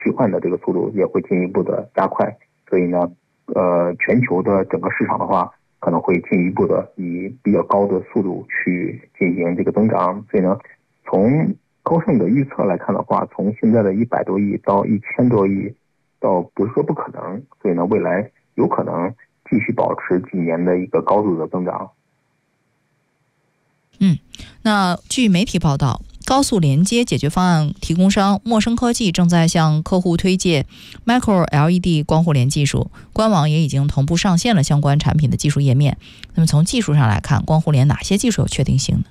置换的这个速度也会进一步的加快，所以呢，全球的整个市场的话，可能会进一步的以比较高的速度去进行这个增长。所以呢，从高盛的预测来看的话，从现在的100多亿到1000多亿，倒不是说不可能，所以呢，未来有可能继续保持几年的一个高度的增长。 那据媒体报道，高速连接解决方案提供商陌生科技正在向客户推介 Micro LED 光互联技术，官网也已经同步上线了相关产品的技术页面。那么从技术上来看，光互联哪些技术有确定性呢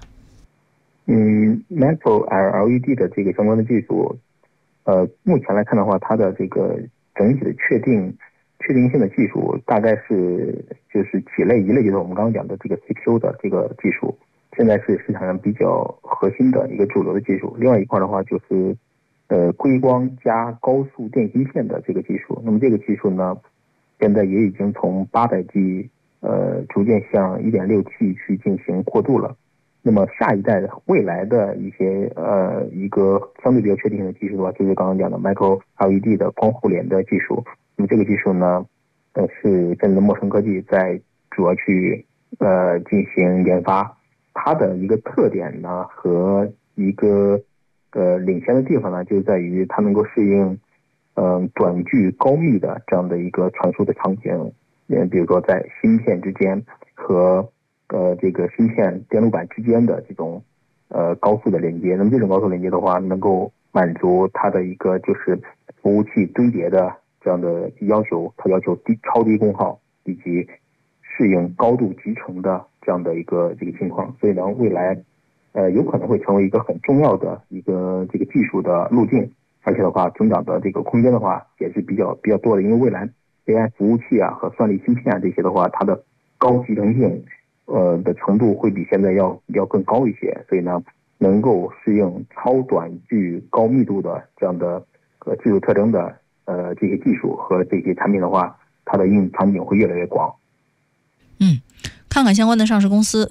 ？Micro LED 的这个相关的技术，目前来看的话，它的这个整体的确定性的技术大概是就是几类，一类就是我们刚刚讲的这个 CPU 的这个技术，现在是市场上比较核心的一个主流的技术。另外一块的话就是硅光加高速电芯片的这个技术。那么这个技术呢，现在也已经从800G 逐渐向 1.6T 去进行过渡了。那么下一代的未来的一些一个相对比较确定的技术的话，就是刚刚讲的 Micro LED 的光互联的技术。那么这个技术呢，是跟着陌生科技在主要去进行研发。它的一个特点呢和一个领先的地方呢，就在于它能够适应短距高密的这样的一个传输的场景。比如说在芯片之间和这个芯片电路板之间的这种高速的连接。那么这种高速连接的话，能够满足它的一个就是服务器堆叠的这样的要求，它要求超低功耗以及适应高度集成的这样的一个这个情况。所以呢，未来有可能会成为一个很重要的一个这个技术的路径，而且的话增长的这个空间的话也是比较多的。因为未来 AI 服务器啊和算力芯片啊这些的话，它的高集成性的程度会比现在要更高一些，所以呢，能够适应超短距高密度的这样的技术特征的这些技术和这些产品的话，它的应用场景会越来越广。 看看相关的上市公司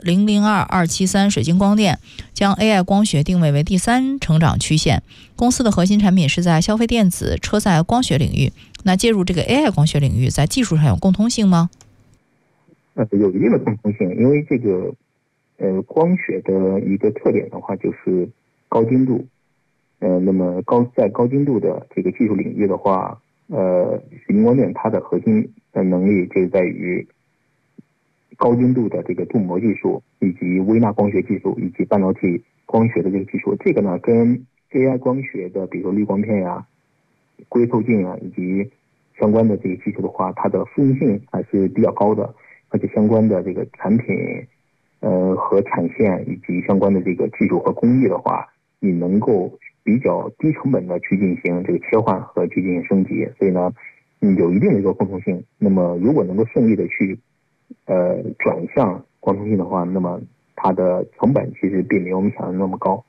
002273水晶光电将 AI 光学定位为第3成长曲线，公司的核心产品是在消费电子、车载光学领域。那介入这个 AI 光学领域，在技术上有共通性吗？ 有一定的共通性，因为这个光学的一个特点的话就是高精度。那么在高精度的这个技术领域的话，水晶光电它的核心的能力就在于高精度的这个镀膜技术，以及微纳光学技术，以及半导体光学的这个技术。这个呢，跟 AI 光学的，比如说滤光片呀、硅透镜啊，以及相关的这个技术的话，它的复用性还是比较高的，而且相关的这个产品和产线以及相关的这个技术和工艺的话，你能够比较低成本的去进行这个切换和去进行升级，所以呢，有一定的一个共同性。那么如果能够顺利的去转向光通信的话，那么它的成本其实并没有我们想的那么高。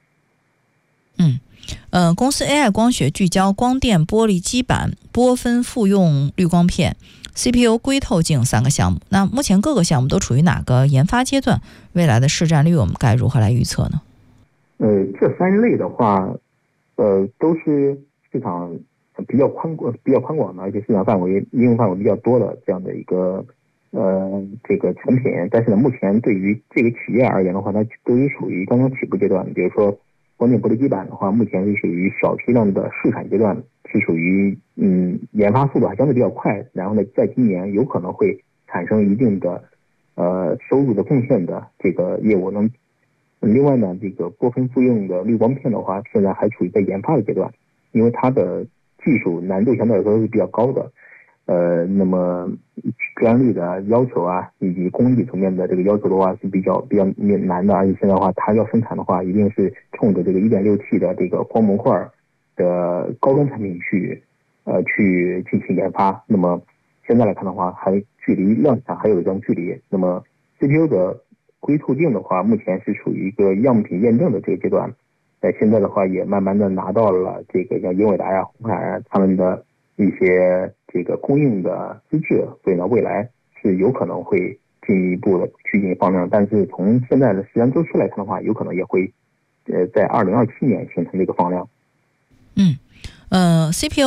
公司 AI 光学聚焦光电玻璃基板、波分复用滤光片、CPU 硅透镜3个项目。那目前各个项目都处于哪个研发阶段？未来的市占率我们该如何来预测呢？ 这3类的话，都是市场比较宽广的，而且市场范围、应用范围比较多的这样的一个这个产品。但是呢，目前对于这个企业而言的话，它都是属于刚刚起步阶段。比如说光电玻璃基板的话，目前是属于小批量的试产阶段，是属于研发速度还相对比较快，然后呢，在今年有可能会产生一定的收入的贡献的这个业务。另外呢，这个波分复用的滤光片的话，现在还处于在研发的阶段，因为它的技术难度相对来说是比较高的。那么自然率的要求啊，以及工艺层面的这个要求的话是比较难的，而且现在的话，它要生产的话，一定是冲着这个 1.6T 的这个光模块的高端产品去进行研发。那么现在来看的话，还距离量产还有一段距离。那么 CPU 的硅透镜的话，目前是处于一个样品验证的这个阶段。现在的话，也慢慢的拿到了这个像英伟达呀、鸿海啊他们的一些这个供应的资质，所以呢，未来是有可能会进一步的去进行放量。但是从现在的时间周期来看的话，有可能也会在2027年形成这个放量。 CPU